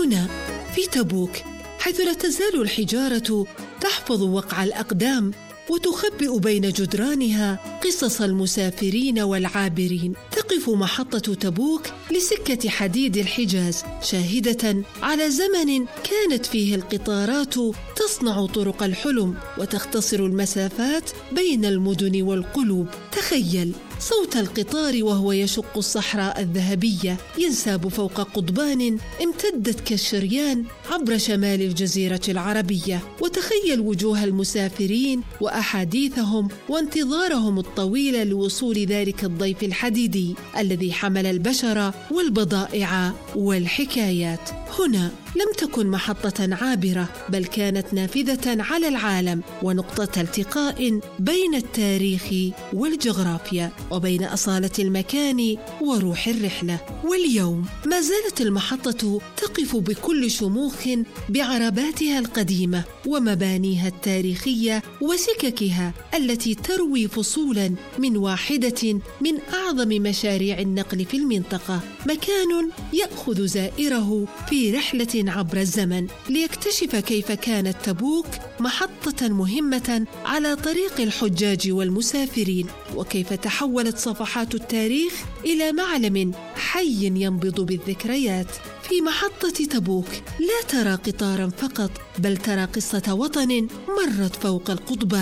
هنا في تبوك، حيث لا تزال الحجارة تحفظ وقع الأقدام وتخبئ بين جدرانها قصص المسافرين والعابرين. تقف محطة تبوك لسكة حديد الحجاز شاهدة على زمن كانت فيه القطارات تصنع طرق الحلم وتختصر المسافات بين المدن والقلوب. تخيل صوت القطار وهو يشق الصحراء الذهبية، ينساب فوق قضبان امتدت كالشريان عبر شمال الجزيرة العربية. وتخيل وجوه المسافرين وأحاديثهم وانتظارهم الطويل لوصول ذلك الضيف الحديدي الذي حمل البشر والبضائع والحكايات. هنا لم تكن محطة عابرة، بل كانت نافذة على العالم ونقطة التقاء بين التاريخ والجغرافيا وبين أصالة المكان وروح الرحلة. واليوم ما زالت المحطة تقف بكل شموخ بعرباتها القديمة ومبانيها التاريخية وسككها التي تروي فصولا من واحدة من أعظم مشاريع النقل في المنطقة. مكان يأخذ زائره في رحلة عبر الزمن ليكتشف كيف كانت تبوك محطة مهمة على طريق الحجاج والمسافرين، وكيف تحولت صفحات التاريخ إلى معلم حي ينبض بالذكريات. في محطة تبوك لا ترى قطارا فقط، بل ترى قصة وطن مرت فوق القضبان.